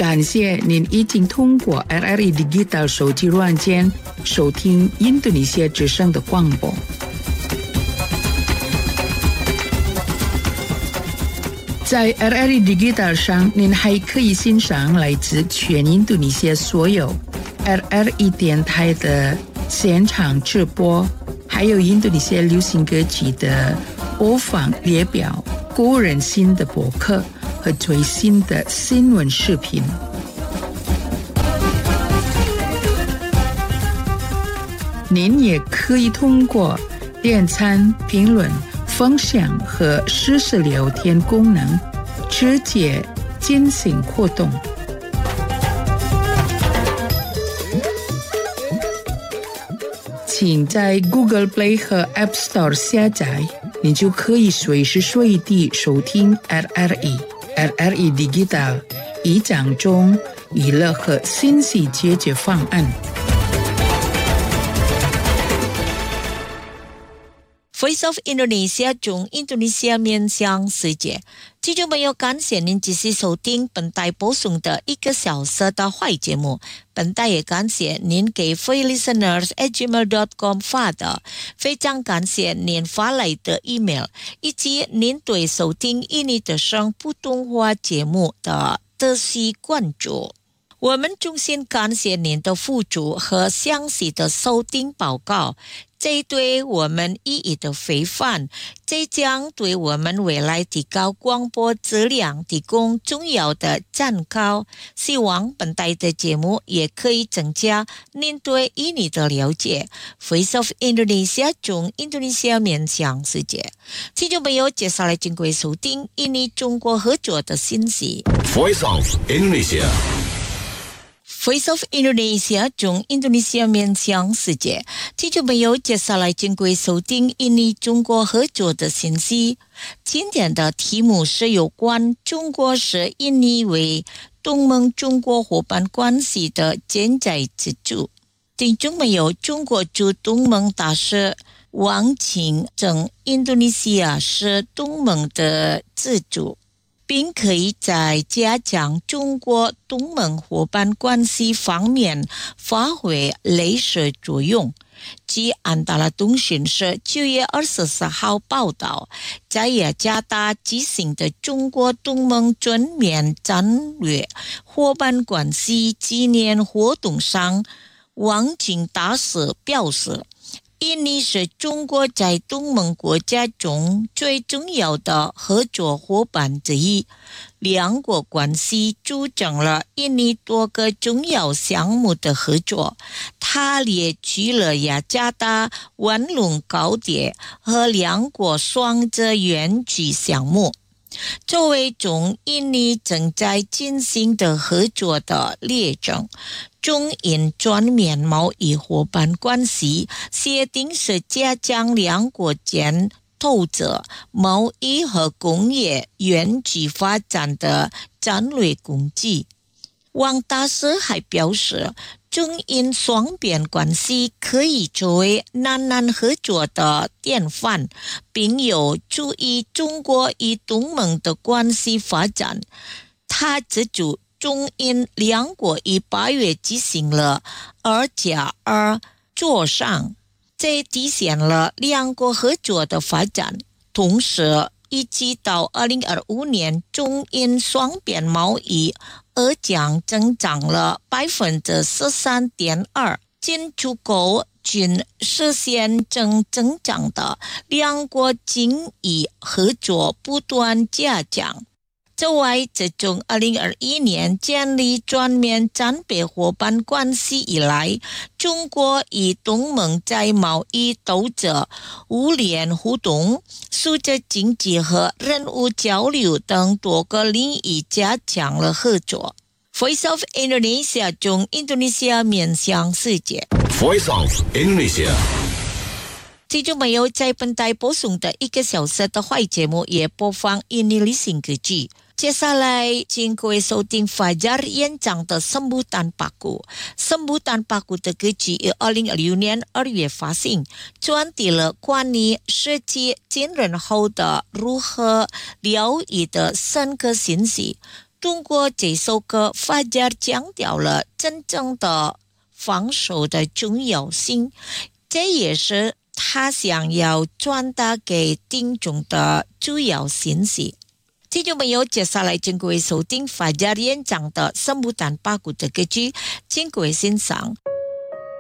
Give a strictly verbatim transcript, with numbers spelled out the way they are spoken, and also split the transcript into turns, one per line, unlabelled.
感谢您已经通过 R R E Digital 手机软件收听印度尼西亚之声的广播。在 R R E Digital 上，您还可以欣赏来自全印度尼西亚所有 R R E 电台的现场直播，还有印度尼西亚流行歌曲的播放列表、个人新的博客和最新的新闻视频。您也可以通过点赞、评论、分享和实时聊天功能直接进行活动。请在 Google Play 和 App Store 下载，你就可以随时随地收听 R R E。R R E Digital 以讲中娱乐和信息解决方案。
Voice of Indonesia 中印度尼西亚面向世界，听众朋友，感谢您继续收听本台播送的一个小时的坏节目。本台也感谢您给 free listeners at gmail dot com 发的，非常感谢您发来的 email， 以及您对收听印尼的声普通话节目的持续关注。我们衷心感谢您的付出和详细的收听报告，这对我们意义的非凡，这将对我们未来提高广播质量提供重要的参考。希望本台的节目也可以增加您对印尼的了解。Voice of Indonesia 中印度尼西亚面向世界，听众朋友，接下来请各位收听印尼中国合作的信息。
Voice of Indonesia。Voice
of Indonesia 中印度尼西亚面向世界，听众朋友，接下来请各位收听印尼中国合作的信息。今天的题目是有关中国是印尼为东盟中国伙伴关系的潜在支柱。听众朋友，中国驻东盟大使王庆称，印度尼西亚是东盟的支柱，并可以在加强中国东盟伙伴关系方面发挥类似作用。据安达拉通讯社九月二十四号报道，在雅加达举行的中国东盟全面战略伙伴关系纪念活动上，王庆大使表示，印尼是中国在东盟国家中最重要的合作伙伴之一，两国关系组成了印尼多个重要项目的合作。他列举了雅加达万隆高铁和两国双子园区项目。作为中印尼正在进行的合作的列证，中印全面贸易伙伴关系协定是加强两国间投资、贸易和工业园区发展的战略工具。王大使还表示，中印双边关系可以作为南南合作的典范，并有助于中国与东盟的关系发展。他指出，中印两国于八月举行了二加二磋商，这体现了两国合作的发展。同时，一直到二零二五年，中印双边贸易额将增长了百分之十三点二，进出口均实现正增长的，两国经济合作不断加强。此外，自从二零二一年建立全面战略伙伴关系以来，中国与东盟在贸易、投资、互联互动、数字经济和人物交流等多个领域加强了合作。Voice of Indonesia 中印度尼西亚面向世界。
Voice of Indonesia。
听众朋友，在本台播送的一个小时的坏节目也播放印尼流行歌曲。接下来请各位收听 Fajar 演唱的 Sambutan Paku。 Sambutan Paku 的歌曲于二零二六年二月发行，传递了关于世界金人后的如何疗愈的深刻信息。 通过这首歌，法加尔强调了真正的防守的重要性，这也是他想要传达给听众的主要信息。听众朋友，接下来请各位收听法加尔演讲的生物蛋白骨的歌曲，请各位欣赏。